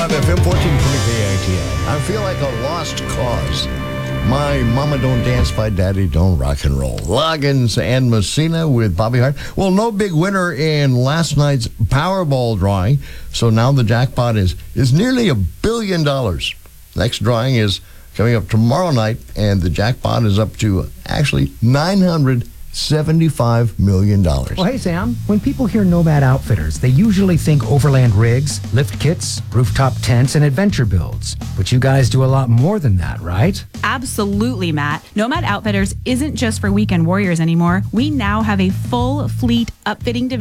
95 FM, 1420 KITI. I feel like a lost cause. My Mama Don't Dance, My Daddy Don't Rock and Roll. Loggins and Messina with Bobby Hart. Well, no big winner in last night's Powerball drawing, so now the jackpot is nearly $1 billion. Next drawing is coming up tomorrow night, and the jackpot is up to actually $975 million. Well, hey, Sam, when people hear Nomad Outfitters, they usually think overland rigs, lift kits, rooftop tents, and adventure builds. But you guys do a lot more than that, right? Absolutely, Matt. Nomad Outfitters isn't just for weekend warriors anymore. We now have a full fleet upfitting division